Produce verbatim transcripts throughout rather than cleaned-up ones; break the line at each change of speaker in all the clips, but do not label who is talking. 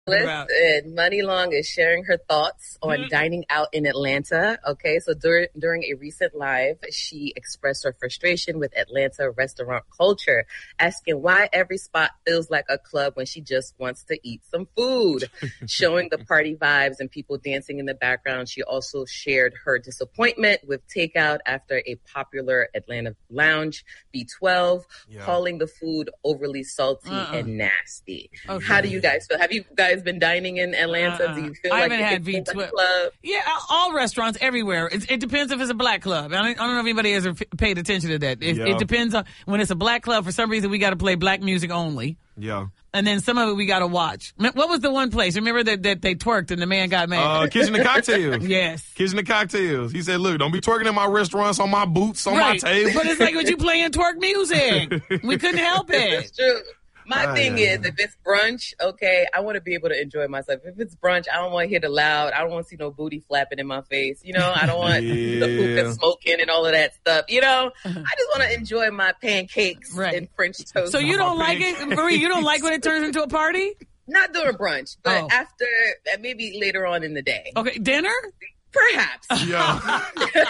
Listen, Money Long is sharing her thoughts on mm-hmm. dining out in Atlanta. Okay, so dur- during a recent live, she expressed her frustration with Atlanta restaurant culture, asking why every spot feels like a club when she just wants to eat some food. Showing the party vibes and people dancing in the background, she also shared her disappointment with takeout after a popular Atlanta lounge, B twelve, yeah. calling the food overly salty uh-uh. and nasty. Okay. How do you guys feel? Have you guys been dining in Atlanta? Uh-uh. Do you feel
I
like
haven't had V twelve club? Yeah, all restaurants everywhere. It, it depends if it's a black club. I don't, I don't know if anybody has paid attention to that. It, yeah. it depends on when it's a black club. For some reason, we got to play black music only.
Yeah.
And then some of it we got to watch. What was the one place? Remember that, that they twerked and the man got mad?
Uh, Kitchen and Cocktails.
Yes.
Kitchen and Cocktails. He said, look, don't be twerking in my restaurants, on my boots, on
right.
my table.
But it's like when you playing twerk music. We couldn't help it.
It's true. My ah, thing yeah, is, yeah. if it's brunch, okay, I want to be able to enjoy myself. If it's brunch, I don't want to hear the loud. I don't want to see no booty flapping in my face. You know, I don't want yeah. the hookah smoking and all of that stuff. You know, I just want to enjoy my pancakes right. and French toast.
So you don't like it, Marie? You don't like when it turns into a party?
Not during brunch, but oh. after, maybe later on in the day.
Okay, dinner?
Perhaps.
Yeah.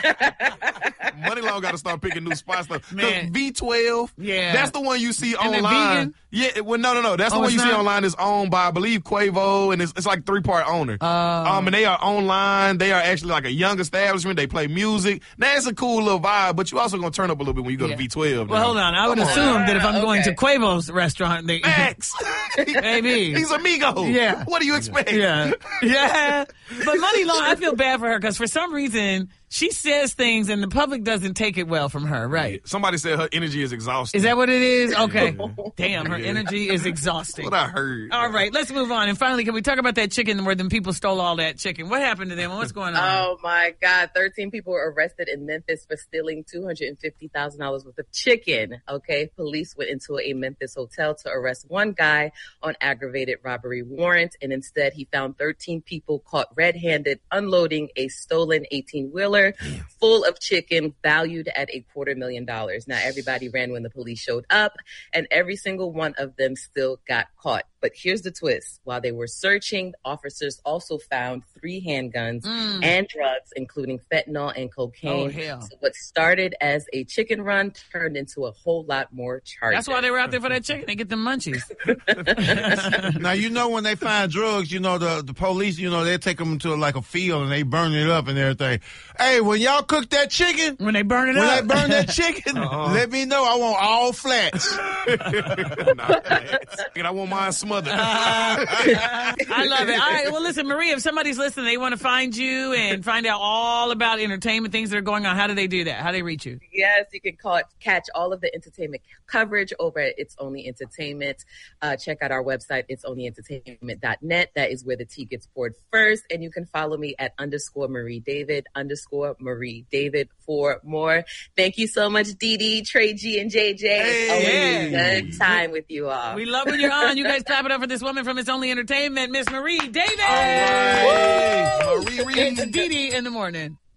Money Long got to start picking new spots. Because V twelve,
yeah.
that's the one you see and online. Yeah, well, no, no, no. That's oh, the one you not? see online is owned by, I believe, Quavo, and it's, it's like three-part owner.
Uh,
um, and they are online. They are actually like a young establishment. They play music. Now, it's a cool little vibe, but you also going to turn up a little bit when you go yeah. to V twelve.
Well,
now.
hold on. I would
Come
assume
on.
that if I'm
okay.
going to Quavo's restaurant, they...
Max!
Maybe.
He's amigo.
Yeah.
What do you expect?
Yeah. Yeah. But Money Long, I feel bad for her because for some reason... She says things and the public doesn't take it well from her, right?
Somebody said her energy is exhausting.
Is that what it is? Okay. Damn, her yeah. energy is exhausting.
What I heard.
All right, let's move on. And finally, can we talk about that chicken where them people stole all that chicken? What happened to them? What's going on?
Oh, my God. thirteen people were arrested in Memphis for stealing two hundred fifty thousand dollars worth of chicken, okay? Police went into a Memphis hotel to arrest one guy on aggravated robbery warrant, and instead he found thirteen people caught red-handed unloading a stolen eighteen-wheeler full of chicken valued at a quarter million dollars. Now, everybody ran when the police showed up, and every single one of them still got caught. But here's the twist. While they were searching, officers also found three handguns mm. and drugs, including fentanyl and cocaine.
Oh, hell.
So what started as a chicken run turned into a whole lot more charges.
That's why they were out there for that chicken. They get the munchies.
Now, you know, when they find drugs, you know, the, the police, you know, they take them to like a field and they burn it up and everything. Hey, when y'all cook that chicken,
when they burn it
when
up,
they burn that chicken, uh-huh. let me know. I want all flats.
Not flats. I want mine smothered. Uh,
I love it. All right. Well, listen, Maria, if somebody's listening, they want to find you and find out all about entertainment, things that are going on. How do they do that? How do they reach you?
Yes, you can call it, catch all of the entertainment coverage over at It's Only Entertainment. Uh, check out our website, its only entertainment dot net. That is where the tea gets poured first. And you can follow me at underscore Marie David, underscore Marie David for more. Thank you so much, Dee Dee, Trey G, and J J.
Hey,
it's always yeah. a good time with you all.
We love when you're on. You guys clap it up for this woman from It's Only Entertainment, Miss Marie David.
All right. Marie Reed.
It's Dee Dee in the morning.